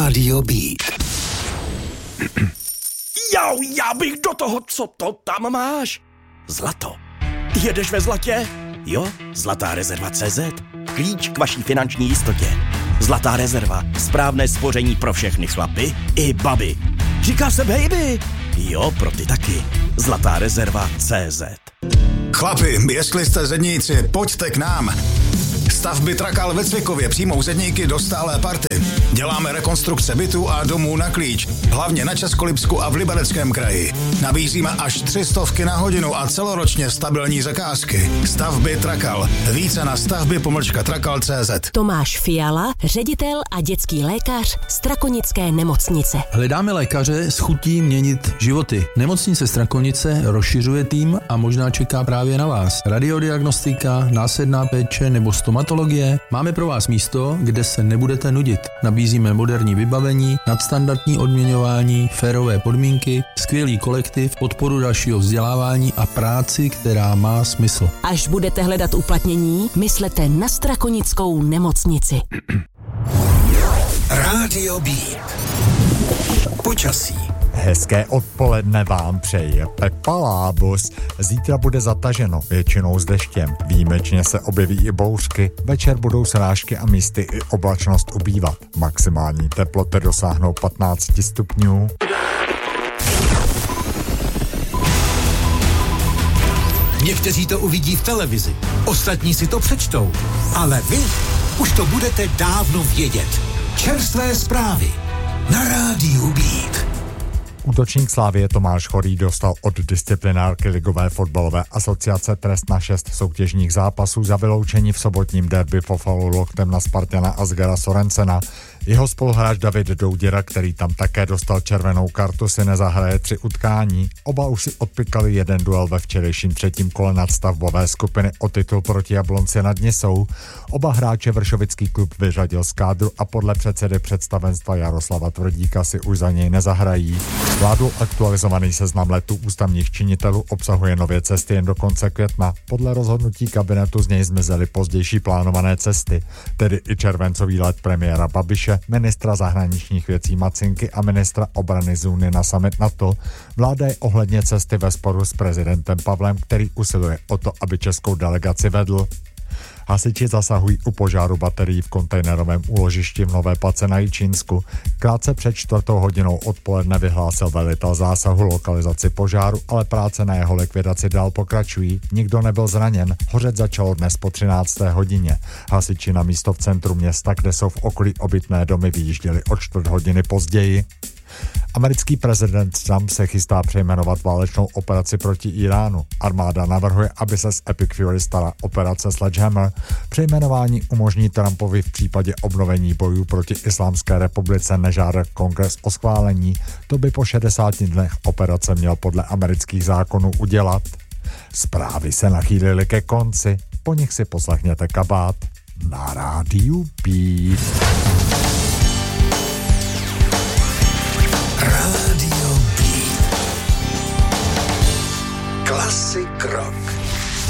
Rádio Beat. Jau, já bych do toho, co to tam máš? Zlato. Jedeš ve zlatě? Jo, Zlatá rezerva CZ. Klíč k vaší finanční jistotě. Zlatá rezerva. Správné spoření pro všechny chlapy i baby. Říká se baby. Jo, pro ty taky. Zlatá rezerva CZ. Chlapi, jestli jste zedníci, pojďte k nám. Stavby Trakal ve Cvikově přijmou zedníky do stálé party. Děláme rekonstrukce bytů a domů na klíč, hlavně na Českolipsku a v Libereckém kraji. Nabízíme až 300 na hodinu a celoročně stabilní zakázky. Stavby Trakal. Více na stavby-trakal.cz. Tomáš Fiala, ředitel a dětský lékař Strakonické nemocnice. Hledáme lékaře s chutí měnit životy. Nemocnice Strakonice rozšiřuje tým a možná čeká právě na vás. Radiodiagnostika, následná péče nebo stomatologie. Máme pro vás místo, kde se nebudete nudit. Nabízíme moderní vybavení, nadstandardní odměňování, férové podmínky, skvělý kolektiv, podporu dalšího vzdělávání a práci, která má smysl. Až budete hledat uplatnění, myslete na Strakonickou nemocnici. Rádio Beat. Počasí. Hezké odpoledne vám přeje Pepa Lábus. Zítra bude zataženo, většinou s deštěm. Výjimečně se objeví i bouřky, večer budou srážky a místy i oblačnost ubývat. Maximální teploty dosáhnou 15 stupňů. Někteří to uvidí v televizi, ostatní si to přečtou, ale vy už to budete dávno vědět. Čerstvé zprávy na Rádiu Beat. Útočník Slavie Tomáš Chorý dostal od disciplinárky Ligové fotbalové asociace trest na 6 soutěžních zápasů za vyloučení v sobotním derby po faulu loktem na Spartana Asgara Sorensena. Jeho spoluhráč David Douděra, který tam také dostal červenou kartu, si nezahraje 3 utkání. Oba už si odpikali jeden duel ve včerejším 3. kole nadstavbové skupiny o titul proti Jablonci nad Nisou. Oba hráče vršovický klub vyřadil z kádru a podle předsedy představenstva Jaroslava Tvrdíka si už za něj nezahrají. Vládou aktualizovaný seznam letů ústavních činitelů obsahuje nově cesty jen do konce května. Podle rozhodnutí kabinetu z něj zmizely pozdější plánované cesty, tedy i červencový let premiéra Babiše, ministra zahraničních věcí Macinky a ministra obrany Zuny na summit NATO. Vláda je ohledně cesty ve sporu s prezidentem Pavlem, který usiluje o to, aby českou delegaci vedl. Hasiči zasahují u požáru baterií v kontejnerovém úložišti v Nové Pace na Jičínsku. Krátce před 4. hodinou odpoledne vyhlásil velitel zásahu lokalizaci požáru, ale práce na jeho likvidaci dál pokračují. Nikdo nebyl zraněn. Hořet začalo dnes po 13. hodině. Hasiči na místo v centru města, kde jsou v okolí obytné domy, vyjížděli o 4 hodiny později. Americký prezident Trump se chystá přejmenovat válečnou operaci proti Iránu. Armáda navrhuje, aby se z Epic Fury stala operace Sledgehammer. Přejmenování umožní Trumpovi v případě obnovení bojů proti Islámské republice nežádat kongres o schválení. To by po 60 dnech operace měl podle amerických zákonů udělat. Zprávy se nachýlily ke konci, po nich si poslechněte Kabát na Rádiu Beat.